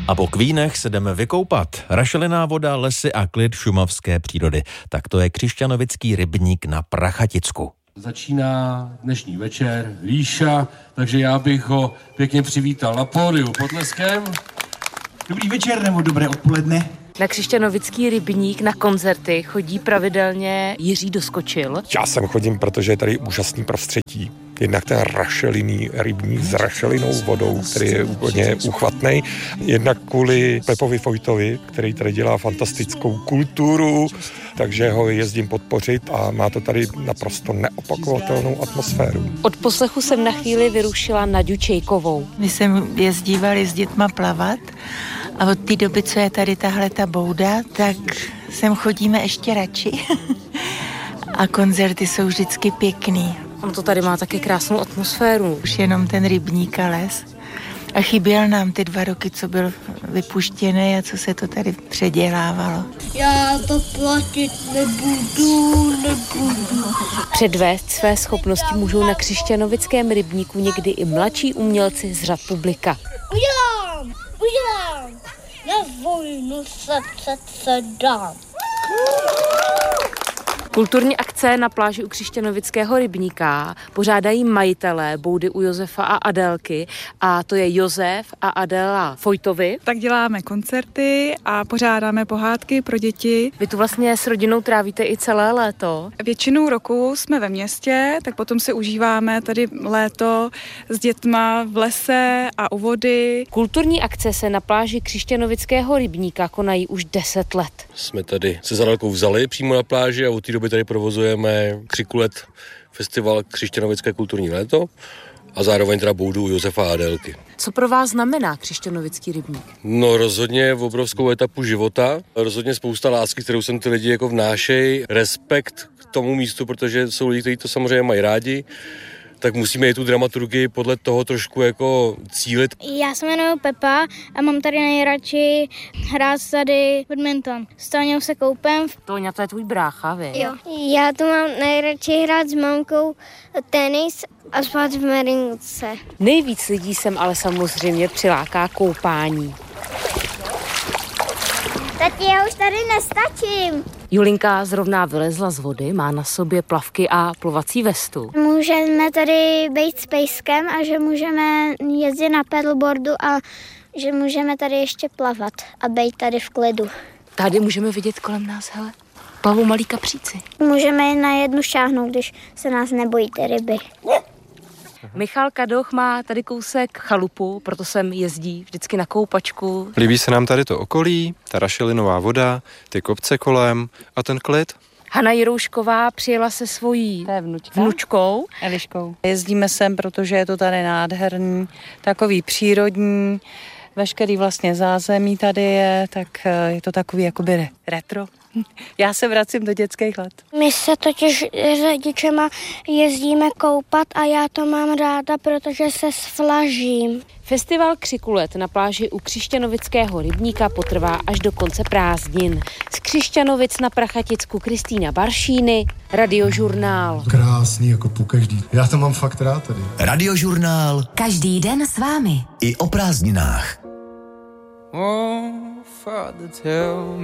A po Kvínech se jdeme vykoupat. Rašeliná voda, lesy a klid šumavské přírody. Tak to je křišťanovický rybník na Prachaticku. Začíná dnešní večer, Líša, takže já bych ho pěkně přivítal na pódiu potleskem. Dobrý večer nebo dobré odpoledne. Na křišťanovický rybník na koncerty chodí pravidelně Jiří Doskočil. Já sem chodím, protože je tady úžasný prostředí. Jednak ten rašelinný rybník s rašelinou vodou, který je úplně úchvatný. Jednak kvůli Pepovi Fojtovi, který tady dělá fantastickou kulturu, takže ho jezdím podpořit a má to tady naprosto neopakovatelnou atmosféru. Od poslechu jsem na chvíli vyrušila Naďu Čejkovou. My jsme jezdívali s dětma plavat a od té doby, co je tady tahle ta bouda, tak sem chodíme ještě radši a koncerty jsou vždycky pěkný. On to tady má taky krásnou atmosféru. Už jenom ten rybník a les. A chyběl nám ty 2 roky, co byl vypuštěný a co se to tady předělávalo. Já to platit nebudu. Předvést své schopnosti můžou na křišťanovickém rybníku někdy i mladší umělci z řad publika. Udělám. Na vojnu se dám. Kulturní akce na pláži u křišťanovického rybníka pořádají majitelé boudy u Josefa a Adélky a to je Josef a Adéla Fojtovi. Tak děláme koncerty a pořádáme pohádky pro děti. Vy tu vlastně s rodinou trávíte i celé léto. Většinu roku jsme ve městě, tak potom si užíváme tady léto s dětma v lese a u vody. Kulturní akce se na pláži křišťanovického rybníka konají už 10 let. Jsme tady se Zanelkou vzali přímo na pláži a od té doby tady provozujeme Křikulet, festival Křišťanovické kulturní léto a zároveň teda boudu Josefa a Adélky. Co pro vás znamená křišťanovický rybník? No rozhodně v obrovskou etapu života, rozhodně spousta lásky, kterou sem ty lidi jako vnášejí, respekt k tomu místu, protože jsou lidi, kteří to samozřejmě mají rádi, tak musíme i tu dramaturgii podle toho trošku jako cílit. Já se jmenuji Pepa a mám tady nejradši hrát tady badminton. S Táňou se koupem. Tóňa, to je tvůj brácha, vy? Jo. Já tu mám nejradši hrát s mamkou tenis a spát v merince. Nejvíc lidí sem ale samozřejmě přiláká koupání. Tati, já už tady nestačím. Julinka zrovna vylezla z vody, má na sobě plavky a plovací vestu. Můžeme tady být s pejskem a že můžeme jezdit na paddleboardu a že můžeme tady ještě plavat a být tady v klidu. Tady můžeme vidět kolem nás, hele, plavou malí kapříci. Můžeme jen na jednu šáhnout, když se nás nebojí ty ryby. Michal Kadoch má tady kousek chalupu, proto sem jezdí vždycky na koupačku. Líbí se nám tady to okolí, ta rašelinová voda, ty kopce kolem a ten klid. Hana Jiroušková přijela se svojí vnučkou. Eliškou. Jezdíme sem, protože je to tady nádherný, takový přírodní, veškerý vlastně zázemí tady je, tak je to takový jakoby retro. Já se vracím do dětských let. My se totiž s rodičema jezdíme koupat a já to mám ráda, protože se svlažím. Festival Křikulet na pláži u Křišťanovického rybníka potrvá až do konce prázdnin. Z Křišťanovic na Prachaticku Kristýna Baršíny, Radiožurnál. Krásný jako pokaždý. Já to mám fakt rád tady. Radiožurnál. Každý den s vámi. I o prázdninách. Oh, Father, tell me.